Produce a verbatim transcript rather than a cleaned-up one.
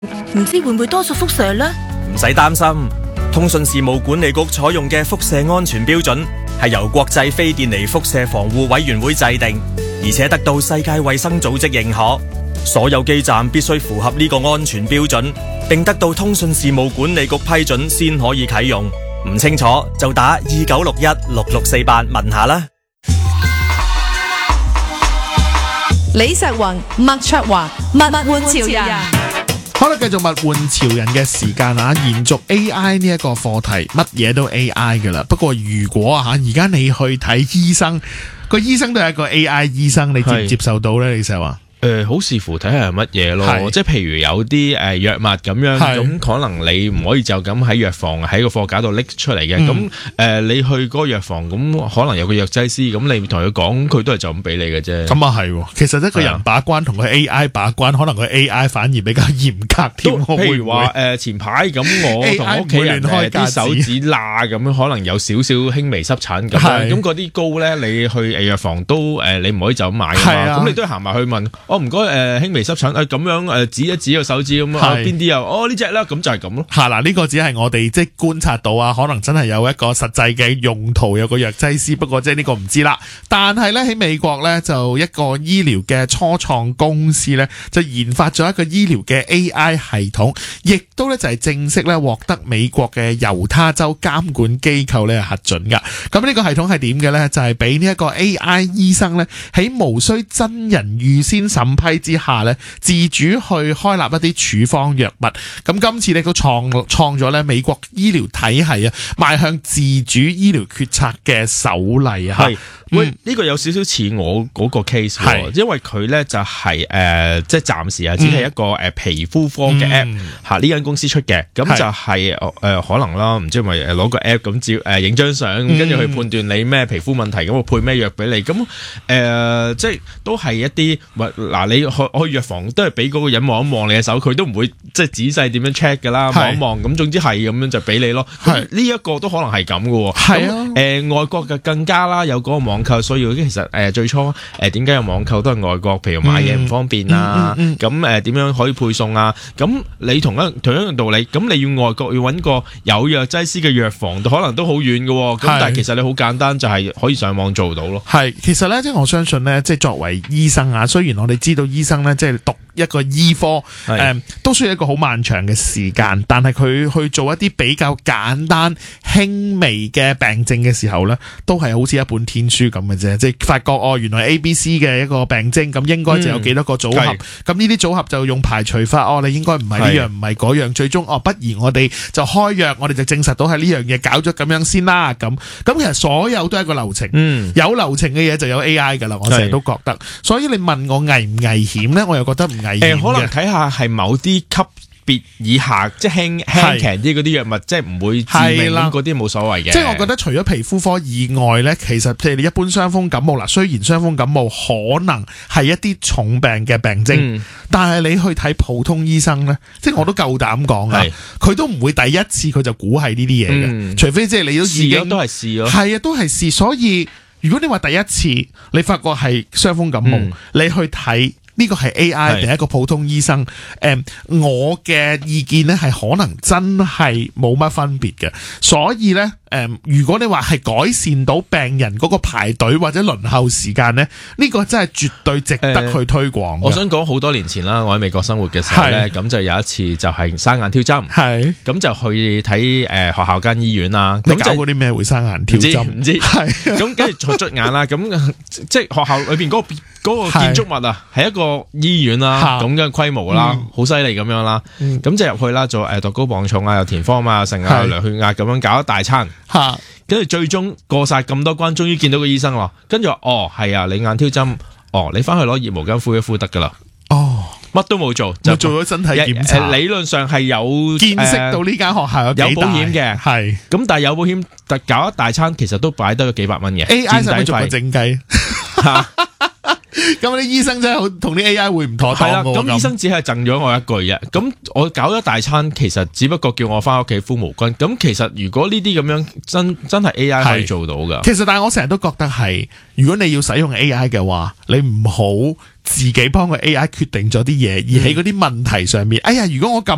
唔知會唔會多咗輻射呢？ 唔使擔心，通訊事務管理局採用嘅輻射安全標準係由國際非電離輻射防護委員會制定，而且得到世界衛生組織認可。所有基站必須符合呢個安全標準，並得到通訊事務管理局批准先可以啟用。唔清楚就打二九六一六六四八問下啦。 李石宏、麥卓華，物玩潮人。 好啦，繼續物玩潮人嘅時間啊！延續 A I 呢一個課題，乜嘢都 A I 噶啦。不過如果啊，而家你去睇醫生，個醫生都係一個 A I 醫生，你接唔接受到呢？你成日話？ 誒、呃，好視乎睇下係乜嘢咯，即係譬如有啲誒藥物咁樣，咁可能你唔可以就咁喺藥房喺個貨架度拎出嚟嘅，咁誒、嗯呃、你去嗰個藥房，咁可能有個藥劑師，咁你同佢講，佢都係就咁俾你嘅啫。咁啊係，其實一個人把關同佢 A I 把關，可能佢 A I 反而比較嚴格添。譬如話誒、呃、前排咁，我同屋企人誒啲手指罅咁樣，可能有少少輕微濕疹咁樣，咁嗰啲膏咧，你去誒藥房都誒、呃、你唔可以就咁買㗎嘛，咁你都行埋去問。我唔該，誒、呃、輕微濕疹，誒、呃、咁樣誒、呃、指一指個手指咁啊，邊啲啊？哦呢隻啦，咁就係咁咯。係啦，呢個只係我哋即係觀察到啊，可能真係有一個實際嘅用途，有個藥劑師，不過即係呢個唔知啦。但係咧喺美國咧，就一個醫療嘅初創公司咧，就研發咗一個醫療嘅 A I 系統，亦都咧就係正式咧獲得美國嘅猶他州監管機構咧核准噶。咁呢個系統係點嘅咧？就係俾呢一個 A I 醫生咧喺無需真人預先審批之下咧，自主去開立一啲處方藥物。咁今次咧都創創咗咧美國醫療體系啊，邁向自主醫療決策嘅首例啊。係，喂，呢、嗯、個有少少似我嗰個 case 喎，因為佢咧就係、是、誒、呃，即係暫時啊，只係一個誒皮膚科嘅 app 吓、嗯，呢間公司出嘅，咁就係、是、誒、呃、可能啦，唔知係咪誒攞個 app 咁照誒影張相，跟住去判斷你咩皮膚問題，咁我配咩藥俾你，咁誒、呃、即係都係一啲嗱，你去去藥房都係俾嗰個人望一望你嘅手，佢都唔會即係仔細點樣 check 噶啦，望一望咁，總之係咁樣就俾你咯。呢一個都可能係咁噶，係啊，誒、呃、外國嘅更加啦，有嗰個網購需要，其實誒、呃、最初誒點解有網購都係外國，譬如買嘢唔方便啊，咁誒點樣可以配送啊？咁你同一同樣嘅道理，咁你要外國要揾個有藥劑師嘅藥房，可能都好遠嘅，咁但係其實你好簡單，就係可以上網做到咯。係，其實咧即係我相信咧，即係作為醫生啊，雖然我哋知道醫生咧即係讀一個醫科，誒、嗯、都需要一個好漫長嘅時間，但係佢去做一啲比較簡單輕微嘅病症嘅時候咧，都係好似一本天書咁嘅啫，即係發覺哦，原來 A B C 嘅一個病徵，咁應該就有幾多個組合，咁呢啲組合就用排除法，哦，你應該唔係呢樣，唔係嗰樣，最終哦，不如我哋就開藥，我哋就證實到係呢樣嘢，搞咗咁樣先啦，咁咁其實所有都係一個流程，嗯、有流程嘅嘢就有 A I 噶啦，我成日都覺得，所以你問我危唔危險咧，我又覺得唔危險嘅、呃，可能睇下係某啲級別以下，即係輕輕強啲嗰啲藥物，即係唔會致命咁嗰啲冇所謂嘅。即係我覺得除咗皮膚科以外咧，其實譬如你一般傷風感冒啦，雖然傷風感冒可能係一啲重病嘅病徵，嗯、但係你去睇普通醫生咧，即係我都夠膽講啊，佢都唔會第一次佢就估係呢啲嘢嘅，嗯、除非即係你都已經都係試咯，係啊，都係試。所以如果你話第一次你發覺係傷風感冒，嗯、你去睇。呢個係 A I 第一個普通醫生，誒、嗯，我嘅意見咧係可能真係冇乜分別嘅，所以咧，誒、嗯，如果你話係改善到病人嗰個排隊或者輪候時間咧，呢、這個真係絕對值得去推廣、呃。我想講好多年前啦，我喺美國生活嘅時候咧，咁就有一次就係生眼挑針，係咁就去睇誒、呃、學校間醫院啦。你搞過啲咩會生眼挑針？唔知係咁，跟住捽眼啦，咁即係學校裏邊嗰、那個。嗰、那個建築物啊，係一個醫院啦，咁嘅規模啦，好犀利咁樣啦，咁、嗯、就入去啦，做誒度高磅重啊，又填方啊，成啊，量血壓咁樣搞一大餐，跟住最終過晒咁多關，終於見到個醫生咯，跟住話哦係啊，你眼挑針，哦你翻去攞熱毛巾敷一敷得噶啦，哦乜都冇做，就做咗身體檢查，呃、理論上係有見識到呢間學校有幾大有保險嘅，係咁但係有保險，但搞一大餐其實都擺得咗幾百蚊嘅 ，A I 使唔使做個整計？咁啲醫生真係好同啲 A I 會唔妥當㗎。咁醫生只係贈咗我一句啫。咁我搞咗大餐，其實只不過叫我翻屋企敷毛巾。咁其實如果呢啲咁樣真真係 A I 可以做到㗎。其實但係我成日都覺得係，如果你要使用 A I 嘅話，你唔好自己幫個 A I 決定咗啲嘢，而喺嗰啲問題上面，哎呀，如果我咁。